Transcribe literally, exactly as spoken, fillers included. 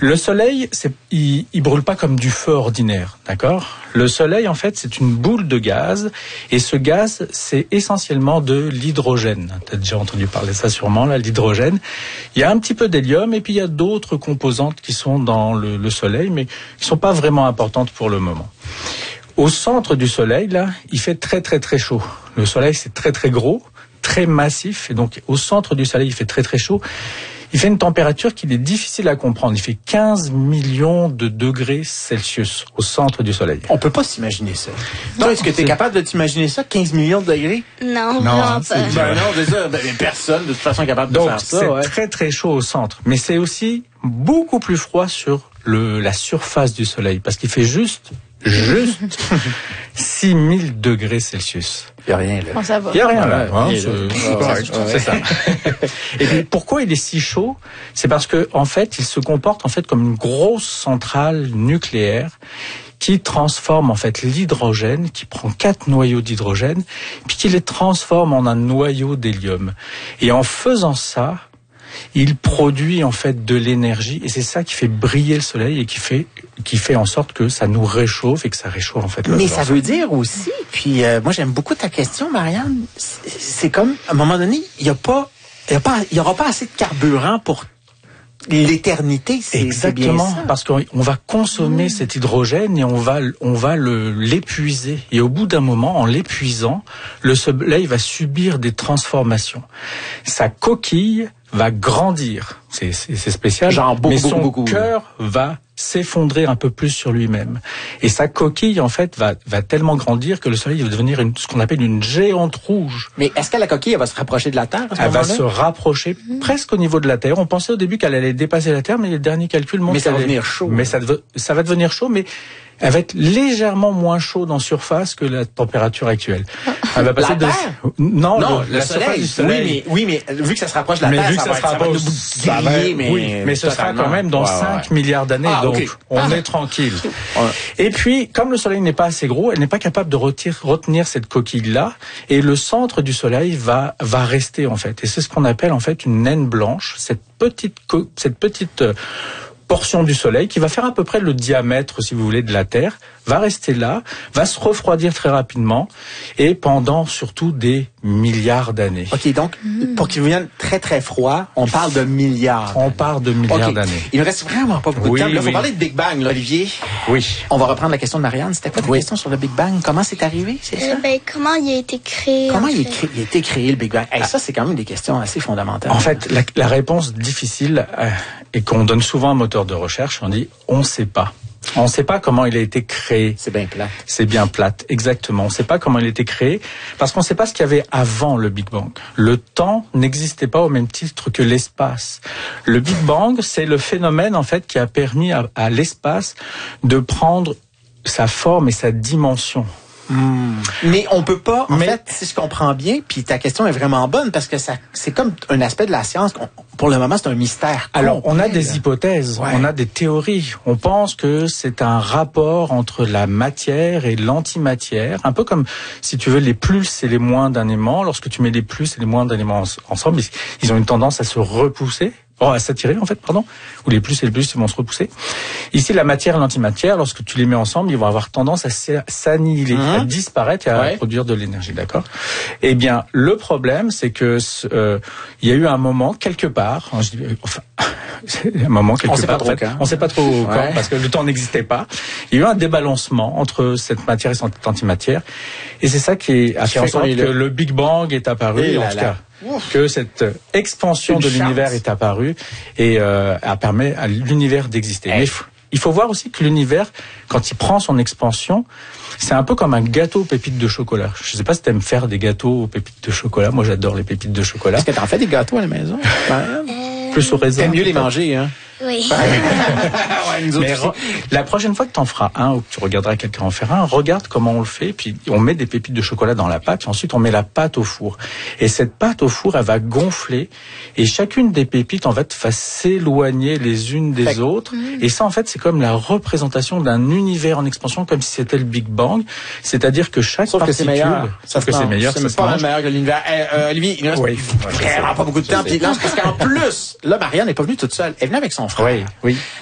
Le soleil, c'est, il, il brûle pas comme du feu ordinaire, d'accord ? Le soleil, en fait, c'est une boule de gaz, et ce gaz, c'est essentiellement de l'hydrogène. Tu as déjà entendu parler de ça sûrement, là, l'hydrogène. Il y a un petit peu d'hélium, et puis il y a d'autres composantes qui sont dans le, le soleil, mais qui sont pas vraiment importantes pour le moment. Au centre du soleil, là, il fait très très très chaud. Le soleil, c'est très très gros, très massif, et donc au centre du soleil, il fait très très chaud. Il fait une température qu'il est difficile à comprendre. Il fait quinze millions de degrés Celsius au centre du soleil. On peut pas s'imaginer ça. Toi, est-ce que tu es capable de t'imaginer ça, quinze millions de degrés? Non, non, vraiment pas. Ben non, c'est ça. Ben, personne, de toute façon, est capable de donc, faire ça. c'est ouais. très très chaud au centre. Mais c'est aussi beaucoup plus froid sur le, la surface du soleil. Parce qu'il fait juste, juste six mille degrés Celsius. Il n'y a rien là. Bon, ça va. Il n'y a rien là. Ouais, Hein, ouais, c'est, ouais, c'est correct, ouais. c'est ça. Et puis pourquoi il est si chaud? C'est parce que en fait, il se comporte en fait comme une grosse centrale nucléaire qui transforme en fait l'hydrogène, qui prend quatre noyaux d'hydrogène, puis qui les transforme en un noyau d'hélium. Et en faisant ça, il produit en fait de l'énergie, et c'est ça qui fait briller le soleil et qui fait qui fait en sorte que ça nous réchauffe et que ça réchauffe en fait le Mais soleil. ça veut dire aussi, puis euh, moi j'aime beaucoup ta question, Marianne, c'est, c'est comme, à un moment donné, il y a pas, il y a pas, il y aura pas assez de carburant pour l'éternité, c'est, exactement, c'est bien ça. parce qu'on on va consommer mmh. cet hydrogène et on va on va le l'épuiser, et au bout d'un moment, en l'épuisant, le soleil va subir des transformations. Sa coquille va grandir, c'est, c'est, c'est spécial, genre beaucoup, mais son beaucoup, beaucoup. cœur va s'effondrer un peu plus sur lui-même. Et sa coquille, en fait, va, va tellement grandir que le soleil va devenir une, ce qu'on appelle une géante rouge. Mais est-ce que la coquille, elle va se rapprocher de la Terre à ce Elle va moment-là? se rapprocher mmh. presque au niveau de la Terre. On pensait au début qu'elle allait dépasser la Terre, mais les derniers calculs montrent mais ça qu'elle va est... devenir chaud. Mais ça, de... ça va devenir chaud, mais elle va être légèrement moins chaude en surface que la température actuelle. Elle va passer la de... Terre? Non, non le, le la soleil. surface du soleil. Oui, mais, oui, mais vu que ça se rapproche de la mais Terre, vu ça, que va ça, être, ça va être ça va griller, être, mais, oui, mais ce sera quand même dans ouais, cinq ouais. milliards d'années, ah, donc okay. on ah. est tranquille. Ouais. Et puis, comme le soleil n'est pas assez gros, elle n'est pas capable de retenir, retenir cette coquille-là, et le centre du soleil va, va rester, en fait. Et c'est ce qu'on appelle, en fait, une naine blanche, cette petite, co- cette petite, euh, portion du soleil qui va faire à peu près le diamètre, si vous voulez, de la Terre, va rester là, va se refroidir très rapidement, et pendant surtout des milliards d'années. OK, donc, mmh. pour qu'il devienne très, très froid, on parle de milliards. On parle de milliards okay. d'années. Il ne reste vraiment pas beaucoup oui, de temps. Là, il oui. faut parler de Big Bang, là, Olivier. Oui. On va reprendre la question de Marianne. C'était quoi ta oui. question sur le Big Bang? Comment c'est arrivé, c'est ça? Euh, ben, comment il a été créé? Comment en il, fait? est créé, il a été créé, le Big Bang? Hey, ça, c'est quand même des questions assez fondamentales. En fait, la, la réponse difficile, euh, et qu'on donne souvent à un moteur de recherche, on dit « on ne sait pas ». On ne sait pas comment il a été créé. C'est bien plate. C'est bien plate, exactement. On ne sait pas comment il a été créé parce qu'on ne sait pas ce qu'il y avait avant le Big Bang. Le temps n'existait pas au même titre que l'espace. Le Big Bang, c'est le phénomène en fait qui a permis à, à l'espace de prendre sa forme et sa dimension. Mmh. Mais on peut pas, en Mais, fait, si je comprends bien, puis ta question est vraiment bonne parce que ça, c'est comme un aspect de la science. Pour le moment, c'est un mystère. Alors, complet, on a là. des hypothèses, ouais. on a des théories. On pense que c'est un rapport entre la matière et l'antimatière, un peu comme, si tu veux, les plus et les moins d'un aimant. Lorsque tu mets les plus et les moins d'un aimant ensemble, ils ont une tendance à se repousser. Oh, à s'attirer en fait, pardon, ou les plus et les plus ils vont se repousser. Ici, la matière et l'antimatière, lorsque tu les mets ensemble, ils vont avoir tendance à s'annihiler, mmh. à disparaître et à ouais. produire de l'énergie, d'accord? Eh bien, le problème, c'est que euh, il y a eu un moment quelque part, je dis, enfin, un moment quelque on sait part, pas trop en fait, quand. on sait pas trop ouais. quand, parce que le temps n'existait pas. Il y a eu un débalancement entre cette matière et cette antimatière, et c'est ça qui a fait en sorte que le... le Big Bang est apparu, et en tout cas. Ouf. Que cette expansion de l'univers chance. Est apparue et euh, a permis à l'univers d'exister. Hey. Mais il faut voir aussi que l'univers, quand il prend son expansion, c'est un peu comme un gâteau aux pépites de chocolat. Je ne sais pas si tu aimes faire des gâteaux aux pépites de chocolat. Moi, j'adore les pépites de chocolat. Est-ce que tu en fais des gâteaux à la maison? euh... Plus au raisin. T'aimes mieux les manger, hein? Oui. ouais, Mais re- la prochaine fois que tu en feras un ou que tu regarderas quelqu'un en faire un, regarde comment on le fait. Puis on met des pépites de chocolat dans la pâte. Et ensuite, on met la pâte au four. Et cette pâte au four, elle va gonfler. Et chacune des pépites, en fait, va s'éloigner les unes des fait... autres. Mmh. Et ça, en fait, c'est comme la représentation d'un univers en expansion, comme si c'était le Big Bang. C'est-à-dire que chaque Sauf particule... que c'est meilleur. Sauf que c'est meilleur. C'est pas meilleur que l'univers. Eh, euh, Olivier, il ne reste oui. vraiment pas beaucoup de temps. Puis là, parce qu'en plus, là, Marianne n'est pas venue toute seule. Elle est venue avec son frère. Oui, oui.